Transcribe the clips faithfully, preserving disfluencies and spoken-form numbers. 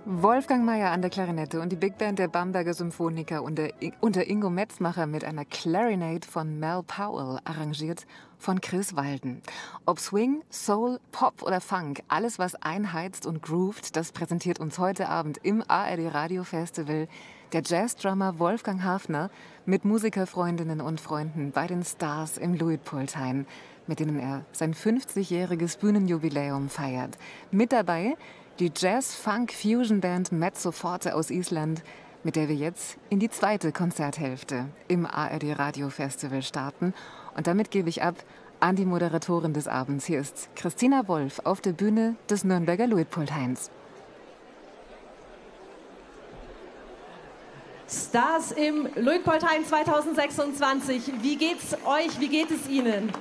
Wolfgang Meier an der Klarinette und die Big Band der Bamberger Symphoniker unter, unter Ingo Metzmacher mit einer Clarinet von Mel Powell, arrangiert von Chris Walden. Ob Swing, Soul, Pop oder Funk, alles was einheizt und groovt, das präsentiert uns heute Abend im A R D Radio Festival der Jazzdrummer Wolfgang Hafner mit Musikerfreundinnen und Freunden bei den Stars im Luitpoldhain, mit denen er sein fünfzigjähriges Bühnenjubiläum feiert. Mit dabei die Jazz-Funk-Fusion-Band Mezzo Forte aus Island, mit der wir jetzt in die zweite Konzerthälfte im A R D Radio Festival starten. Und damit gebe ich ab an die Moderatorin des Abends. Hier ist Christina Wolf auf der Bühne des Nürnberger Luitpoldhains. Stars im Luitpoldhain zweitausendsechsundzwanzig. Wie geht's euch? Wie geht es Ihnen?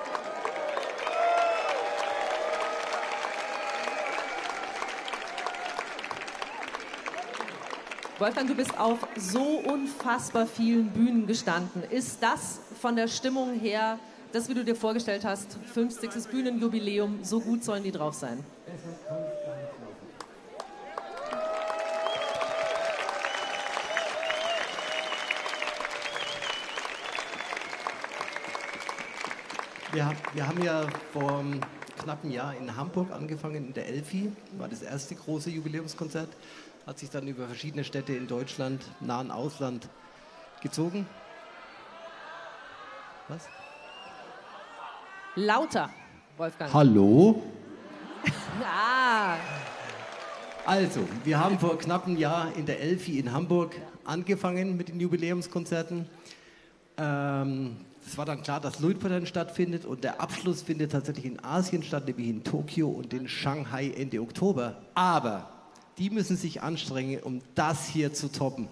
Wolfgang, du bist auf so unfassbar vielen Bühnen gestanden. Ist das von der Stimmung her, das, wie du dir vorgestellt hast, fünfzigstes Bühnenjubiläum, so gut sollen die drauf sein? Wir, wir haben ja vor einem knappen Jahr in Hamburg angefangen, in der Elfi, war das erste große Jubiläumskonzert. Hat sich dann über verschiedene Städte in Deutschland, nahen Ausland gezogen. Was? Lauter, Wolfgang. Hallo? Ah. Also, wir haben vor knapp einem Jahr in der Elfi in Hamburg angefangen mit den Jubiläumskonzerten. Ähm, es war dann klar, dass Luitpoldhain stattfindet und der Abschluss findet tatsächlich in Asien statt, nämlich in Tokio und in Shanghai Ende Oktober. Aber die müssen sich anstrengen, um das hier zu toppen.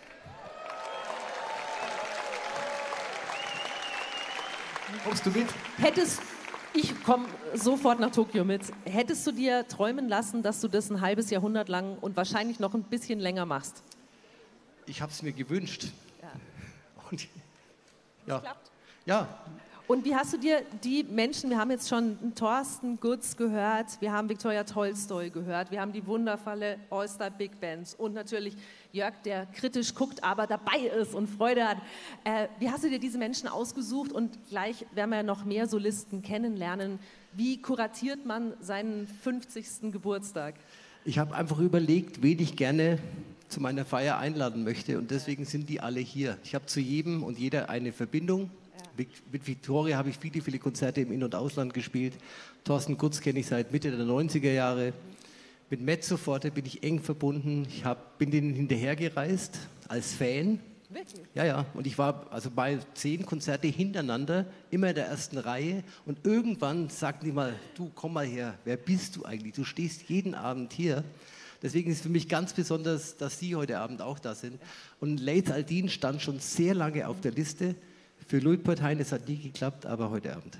Kommst du mit? Hättest, ich komme sofort nach Tokio mit. Hättest du dir träumen lassen, dass du das ein halbes Jahrhundert lang und wahrscheinlich noch ein bisschen länger machst? Ich habe es mir gewünscht. Ja. Und, ja. Klappt? Ja. Und wie hast du dir die Menschen, wir haben jetzt schon Thorsten Gutz gehört, wir haben Viktoria Tolstoi gehört, wir haben die wundervolle All-Star Big Band und natürlich Jörg, der kritisch guckt, aber dabei ist und Freude hat. Äh, wie hast du dir diese Menschen ausgesucht und gleich werden wir noch mehr Solisten kennenlernen. Wie kuratiert man seinen fünfzigsten Geburtstag? Ich habe einfach überlegt, wen ich gerne zu meiner Feier einladen möchte und deswegen sind die alle hier. Ich habe zu jedem und jeder eine Verbindung. Mit Viktoria habe ich viele, viele Konzerte im In- und Ausland gespielt. Thorsten Gutz kenne ich seit Mitte der neunziger Jahre. Mit Mezzo Forte bin ich eng verbunden. Ich hab, bin denen hinterhergereist als Fan. Wirklich? Ja, ja. Und ich war also bei zehn Konzerte hintereinander, immer in der ersten Reihe. Und irgendwann sagten die mal, du komm mal her, wer bist du eigentlich? Du stehst jeden Abend hier. Deswegen ist es für mich ganz besonders, dass Sie heute Abend auch da sind. Und Laith Al-Deen stand schon sehr lange auf der Liste. Für Luitpoldhain, es hat nie geklappt, aber heute Abend.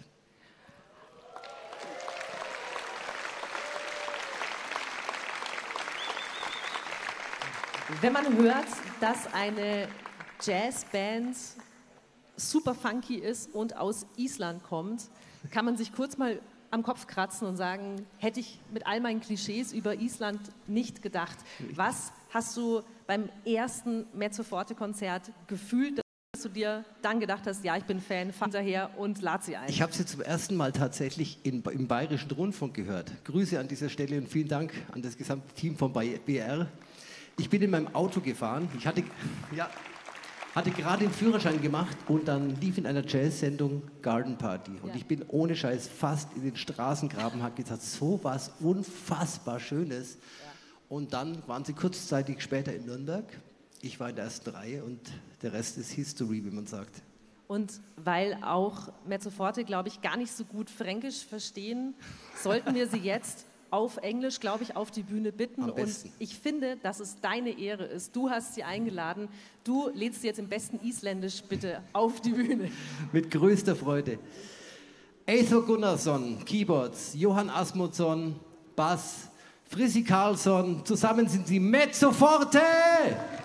Wenn man hört, dass eine Jazzband super funky ist und aus Island kommt, kann man sich kurz mal am Kopf kratzen und sagen, hätte ich mit all meinen Klischees über Island nicht gedacht. Was hast du beim ersten Mezzo Forte Konzert gefühlt, dass du dir dann gedacht hast, ja, ich bin Fan, fahr hinterher und lad sie ein? Ich habe sie zum ersten Mal tatsächlich in, im Bayerischen Rundfunk gehört. Grüße an dieser Stelle und vielen Dank an das gesamte Team von B R. Ich bin in meinem Auto gefahren. Ich hatte, ja, hatte gerade den Führerschein gemacht und dann lief in einer Jazz-Sendung Garden Party. Und ja. Ich bin ohne Scheiß fast in den Straßengraben, habe gesagt, so was unfassbar Schönes. Ja. Und dann waren sie kurzzeitig später in Nürnberg. Ich war in der ersten Reihe und der Rest ist History, wie man sagt. Und weil auch Mezzo Forte, glaube ich, gar nicht so gut Fränkisch verstehen, sollten wir sie jetzt auf Englisch, glaube ich, auf die Bühne bitten. Am besten. Und ich finde, dass es deine Ehre ist. Du hast sie eingeladen. Du lädst sie jetzt im besten Isländisch bitte auf die Bühne. Mit größter Freude. Eyþór Gunnarsson, Keyboards, Johann Asmundsson, Bass, Frissi Karlsson, zusammen sind sie Mezzo Forte!